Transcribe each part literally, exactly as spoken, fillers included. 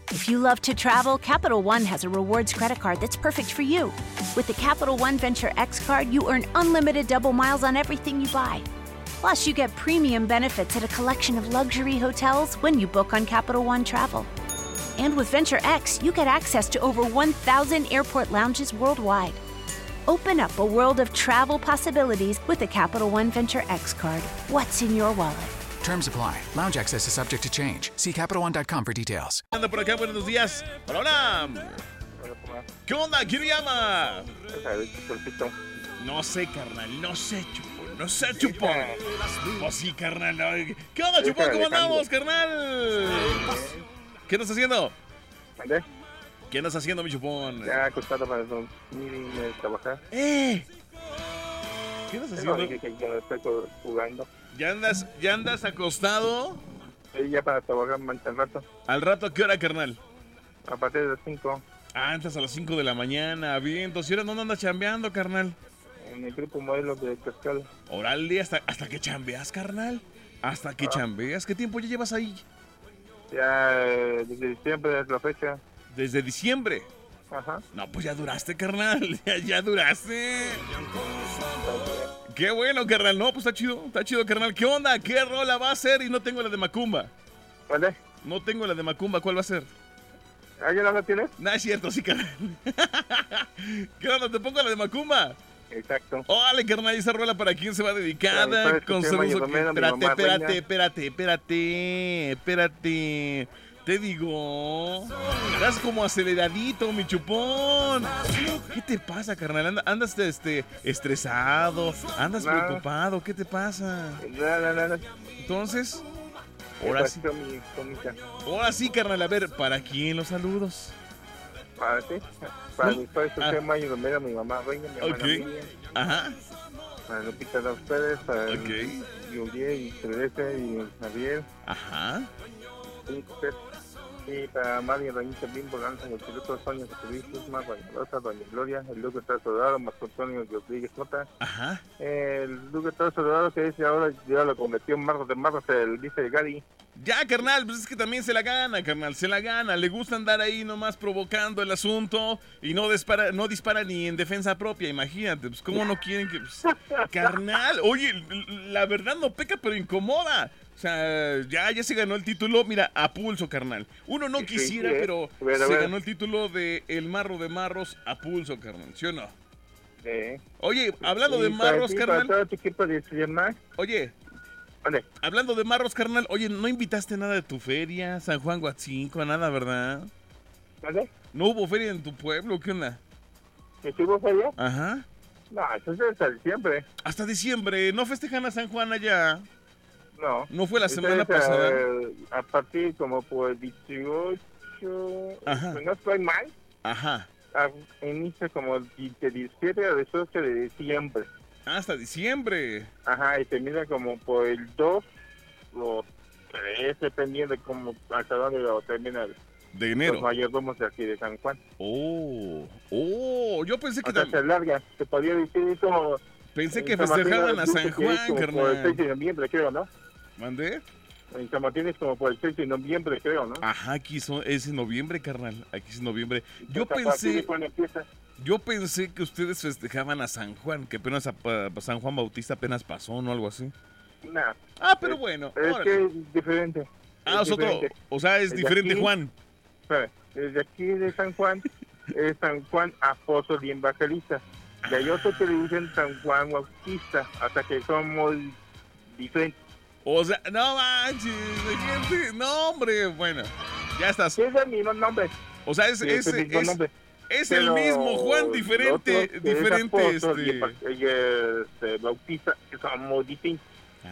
If you love to travel, Capital One has a rewards credit card that's perfect for you. With the Capital One Venture X card, you earn unlimited double miles on everything you buy. Plus, you get premium benefits at a collection of luxury hotels when you book on Capital One Travel. And with Venture X, you get access to over one thousand airport lounges worldwide. Open up a world of travel possibilities with the Capital One Venture X card. What's in your wallet? Terms apply. Lounge access is subject to change. See Capital One dot com for details. Anda por acá, buenos días. Hola, hola. ¿Qué onda? ¿Quién me llama? No sé, carnal. No sé, chupón. No sé, chupón. Pues sí, carnal. ¿Qué onda, chupón? ¿Cómo andamos, carnal? ¿Qué andas haciendo? ¿Dónde? ¿Qué andas haciendo, mi chupón? Ya acostado para dormir y trabajar. ¡Eh! ¿Qué andas haciendo? No, que, que yo estoy jugando. ¿Ya andas, ya andas acostado? Sí, ya para trabajar más al rato. ¿Al rato a qué hora, carnal? A partir de las cinco. Ah, andas a las cinco de la mañana. Bien, entonces, ¿y ahora dónde andas chambeando, carnal? En el grupo modelo de Cascal. Órale, ¿hasta, hasta que chambeas, carnal? ¿Hasta que ah. chambeas? ¿Qué tiempo ya llevas ahí? Ya eh, desde diciembre es la fecha. ¿Desde diciembre? Ajá. No, pues ya duraste, carnal. Ya, ya duraste. Qué bueno, carnal. No, pues está chido. Está chido, carnal. ¿Qué onda? ¿Qué rola va a ser? Y no tengo la de Macumba. ¿Vale? No tengo la de Macumba. ¿Cuál va a ser? ¿Ah, ya no la tienes? No, es cierto, sí, carnal. ¿Qué onda? ¿Te pongo la de Macumba? Exacto. Órale, carnal, esa rola para quién se va dedicada. Con su uso. Espérate, espérate, espérate, espérate, espérate. Te digo, estás como aceleradito, mi chupón. ¿Qué te pasa, carnal? ¿Andas este, estresado? ¿Andas no. preocupado? ¿Qué te pasa? No, no, no, no. Entonces, ahora sí. Ahora sí, carnal, a ver, ¿para quién los saludos? Para ti, para ¿no? mi padre, su tema, y Romero, mi mamá, Reina, mi hermana okay. Miriam. Ajá. Para Lupita de ustedes, para okay. Juliet y Celeste y Javier. Ajá. Sí, y para María Doñita Bimbo, Lanza, el piloto Sonia, José Susma, Doña Rosa, Doña Gloria, el Luque está soldado, Marco Antonio Rodríguez Mota. Ajá. El Luque está soldado que dice ahora ya lo convirtió en Marros de Marros, el dice de Gary. Ya, carnal, pues es que también se la gana, carnal, se la gana. Le gusta andar ahí nomás provocando el asunto y no dispara, no dispara ni en defensa propia, imagínate, pues cómo no quieren que... Pues, carnal, oye, la verdad no peca, pero incomoda. O sea, ya, ya se ganó el título, mira, a pulso, carnal. Uno no quisiera, sí, sí, pero bueno, se bueno. ganó el título de El Marro de Marros a pulso, carnal, ¿sí o no? Sí. Oye, hablando sí, de marros, sí, carnal... Todo tu equipo de oye... ¿Dónde? Hablando de marros, carnal, oye, ¿no invitaste nada de tu feria, San Juan Huatzinco, nada, verdad? ¿Dónde? ¿No hubo feria en tu pueblo? ¿Qué onda? ¿Que hubo feria? Ajá. No, eso es hasta diciembre. Hasta diciembre, ¿no festejan a San Juan allá? No. ¿No fue la semana Entonces, pasada? A, a partir como por dieciocho, ajá. no estoy mal. Ajá. A, inicia como de diecisiete a dieciocho de diciembre. Hasta diciembre. Ajá, y termina como por el dos o tres, dependiendo de cómo, hasta dónde lo termina. De enero. Los mayordomos de aquí de San Juan. Oh, oh, yo pensé que... O sea, también... se larga, se podría decir como... Pensé que festejaban a San Juan, carnal. Por el seis de noviembre, creo, ¿no? ¿Mandé? En San Martín es como por el seis de noviembre, creo, ¿no? Ajá, aquí son, es en noviembre, carnal. Aquí es en noviembre. Yo pensé... Yo pensé que ustedes festejaban a San Juan, que apenas a, a San Juan Bautista apenas pasó, ¿no? Algo así. No. Ah, pero es, bueno. Es órale. que es diferente. Ah, es otro, o sea, es desde diferente aquí, Juan. Espera, desde aquí de San Juan, es San Juan Apóstol y Evangelista. De ahí otro que le dicen San Juan Bautista, hasta que somos diferentes. O sea, no manches, gente, no, hombre, bueno, ya estás. Sí, es el mismo nombre. O sea, es, sí, es, es, el mismo es, nombre. Es el mismo Juan, diferente, diferente, este... Y, y este, Bautista, que somos distintos.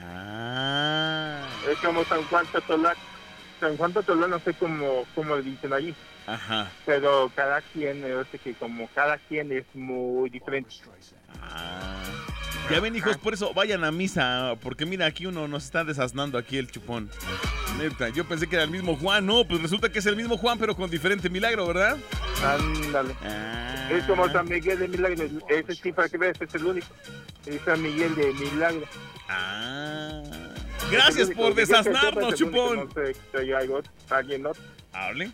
Ah. Es como San Juan Totolá. San Juan Totolá no sé cómo, cómo le dicen allí. Ajá. Pero cada quien, yo sé que como cada quien es muy diferente. Ah. Ya ven, hijos, por eso vayan a misa, porque mira, aquí uno nos está desasnando aquí el chupón. Neta, yo pensé que era el mismo Juan, no, pues resulta que es el mismo Juan, pero con diferente milagro, ¿verdad? Ándale. Ah. Es como San Miguel de Milagro, ese sí, para que veas, es el único. Es San Miguel de Milagro. Ah. Gracias por desasnarnos, chupón. No sé si hay algo, alguien no. Hable.